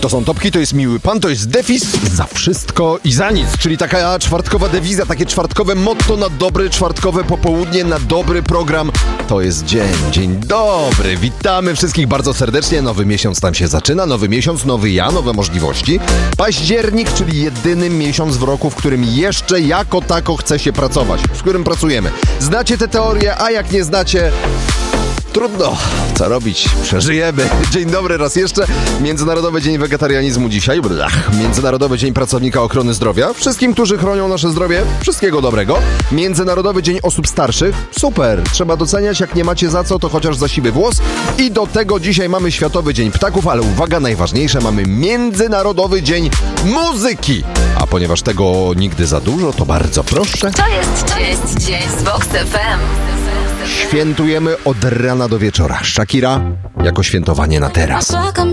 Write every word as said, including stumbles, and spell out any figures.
To są topki, to jest miły pan, to jest Defis za wszystko i za nic, czyli taka czwartkowa dewiza, takie czwartkowe motto na dobre czwartkowe popołudnie, na dobry program. To jest dzień, dzień dobry. Witamy wszystkich bardzo serdecznie. Nowy miesiąc tam się zaczyna, nowy miesiąc, nowy ja, nowe możliwości. Październik, czyli jedyny miesiąc w roku, w którym jeszcze jako tako chce się pracować, w którym pracujemy. Znacie te teorie, a jak nie znacie... Trudno. Co robić? Przeżyjemy. Dzień dobry raz jeszcze. Międzynarodowy Dzień Wegetarianizmu dzisiaj. Blach. Międzynarodowy Dzień Pracownika Ochrony Zdrowia. Wszystkim, którzy chronią nasze zdrowie, wszystkiego dobrego. Międzynarodowy Dzień Osób Starszych. Super. Trzeba doceniać. Jak nie macie za co, to chociaż za siwy włos. I do tego dzisiaj mamy Światowy Dzień Ptaków, ale uwaga, najważniejsze, mamy Międzynarodowy Dzień Muzyki. A ponieważ tego nigdy za dużo, to bardzo proszę. To jest, to jest Dzień z Vox F M. Świętujemy od rana do wieczora. Shakira jako świętowanie na teraz.